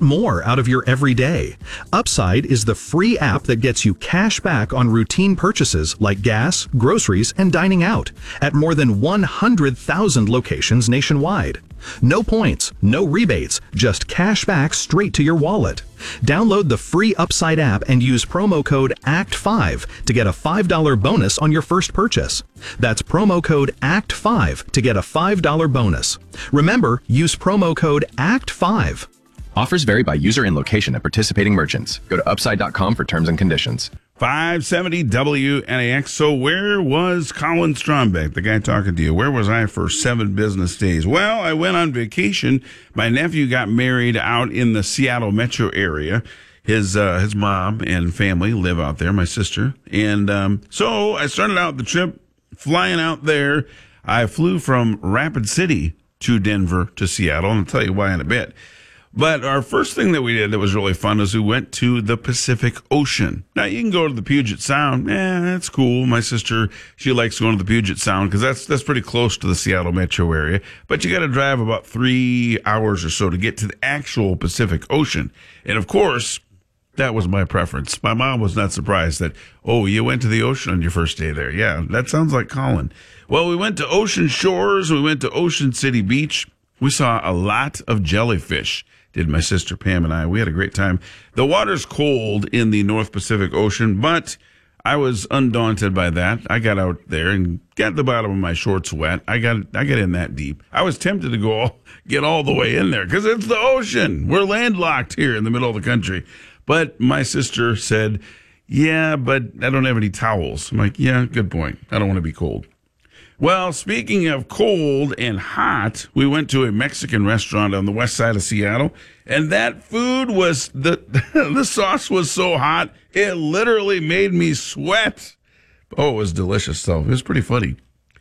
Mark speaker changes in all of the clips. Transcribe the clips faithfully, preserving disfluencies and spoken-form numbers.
Speaker 1: more out of your everyday. Upside is the free app that gets you cash back on routine purchases like gas, groceries, and dining out at more than one hundred thousand locations nationwide. No points, no rebates, just cash back straight to your wallet. Download the free Upside app and use promo code A C T five to get a five dollars bonus on your first purchase. That's promo code A C T five to get a five dollars bonus. Remember, use promo code A C T five.
Speaker 2: Offers vary by user and location at participating merchants. Go to upside dot com for terms and conditions.
Speaker 3: five seventy W N A X. So where was Colin Strombeck, the guy talking to you? Where was I for seven business days? Well, I went on vacation. My nephew got married out in the Seattle metro area. His uh, his mom and family live out there, my sister. And um, so I started out the trip flying out there. I flew from Rapid City to Denver to Seattle, and I'll tell you why in a bit. But our first thing that we did that was really fun is we went to the Pacific Ocean. Now, you can go to the Puget Sound. Yeah, that's cool. My sister, she likes going to the Puget Sound because that's that's pretty close to the Seattle metro area. But you got to drive about three hours or so to get to the actual Pacific Ocean. And, of course, that was my preference. My mom was not surprised that, oh, you went to the ocean on your first day there. Yeah, that sounds like Colin. Well, we went to Ocean Shores. We went to Ocean City Beach. We saw a lot of jellyfish. Did my sister Pam and I. We had a great time. The water's cold in the North Pacific Ocean, but I was undaunted by that. I got out there and got the bottom of my shorts wet. I got I got in that deep. I was tempted to go all, get all the way in there because it's the ocean. We're landlocked here in the middle of the country. But my sister said, yeah, but I don't have any towels. I'm like, yeah, good point. I don't want to be cold. Well, speaking of cold and hot, we went to a Mexican restaurant on the west side of Seattle, and that food was, the the sauce was so hot, it literally made me sweat. Oh, it was delicious, though. It was pretty funny.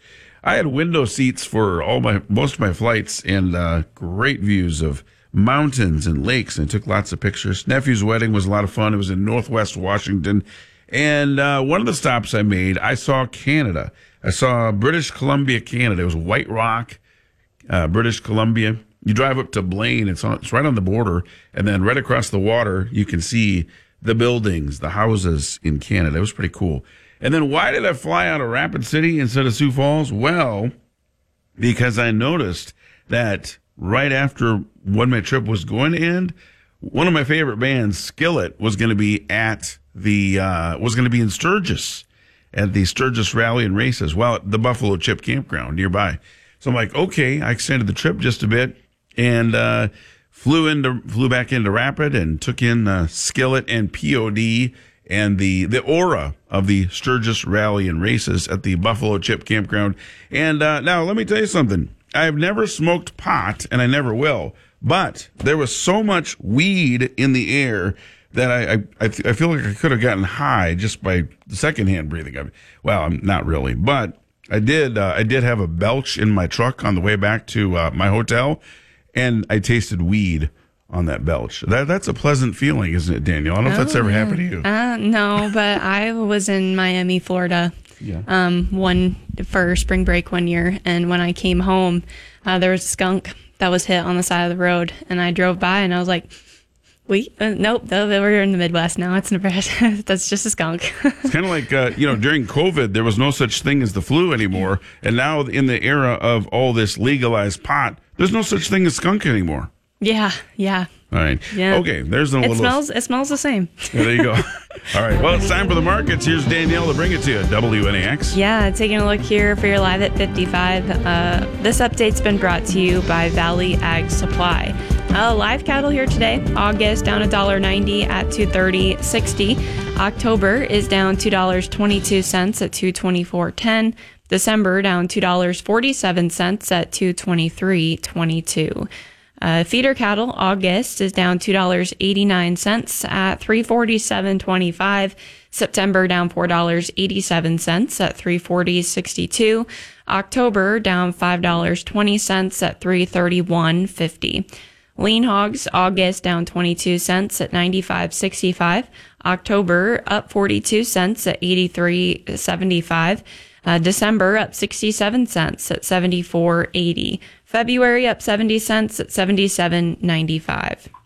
Speaker 3: I had window seats for all my most of my flights and uh, great views of mountains and lakes, and took lots of pictures. Nephew's wedding was a lot of fun. It was in Northwest Washington, and uh, one of the stops I made, I saw Canada. I saw British Columbia, Canada. It was White Rock, uh, British Columbia. You drive up to Blaine. It's on, it's right on the border. And then right across the water, you can see the buildings, the houses in Canada. It was pretty cool. And then why did I fly out of Rapid City instead of Sioux Falls? Well, because I noticed that right after when my trip was going to end, one of my favorite bands, Skillet, was going to be at the, uh, was going to be in Sturgis. At the Sturgis Rally and Races, well, at the Buffalo Chip Campground nearby. So I'm like, okay, I extended the trip just a bit and uh, flew into flew back into Rapid and took in uh, Skillet and P O D and the the aura of the Sturgis Rally and Races at the Buffalo Chip Campground. And uh, now let me tell you something. I've never smoked pot, and I never will. But there was so much weed in the air that I I, I feel like I could have gotten high just by secondhand breathing of it. Well, I'm not really, but I did. Uh, I did have a belch in my truck on the way back to uh, my hotel, and I tasted weed on that belch. That that's a pleasant feeling, isn't it, Daniel? I don't know if
Speaker 4: oh,
Speaker 3: that's ever
Speaker 4: yeah.
Speaker 3: happened to you.
Speaker 4: Uh, no, but I was in Miami, Florida,
Speaker 3: yeah.
Speaker 4: um, one for spring break one year, and when I came home, uh, there was a skunk that was hit on the side of the road, and I drove by, and I was like, We uh, nope, no, we're in the Midwest now. It's Nebraska. That's just a skunk.
Speaker 3: It's kind of like, uh, you know, during COVID, there was no such thing as the flu anymore. And now in the era of all this legalized pot, there's no such thing as skunk anymore.
Speaker 4: Yeah, yeah.
Speaker 3: All right.
Speaker 4: Yeah.
Speaker 3: Okay, there's a
Speaker 4: It
Speaker 3: little...
Speaker 4: smells, it smells the same.
Speaker 3: Yeah, there you go. All right. Well, it's time for the markets. Here's Danielle to bring it to you. W N A X.
Speaker 4: Yeah, taking a look here for your live at fifty-five. Uh, this update's been brought to you by Valley Ag Supply. Uh, live cattle here today. August down one dollar ninety at two thirty sixty. October is down two dollars and twenty-two cents at two twenty-four ten. December down two dollars and forty-seven cents at two twenty-three twenty-two. Uh, feeder cattle, August is down two dollars and eighty-nine cents at three forty-seven twenty-five. September down four dollars and eighty-seven cents at three forty sixty-two. October down five dollars and twenty cents at three thirty-one fifty. Lean hogs, August down twenty-two cents at ninety-five sixty-five. October up forty-two cents at eighty-three seventy-five. Uh, December up sixty-seven cents at seventy-four eighty. February up seventy cents at seventy-seven ninety-five.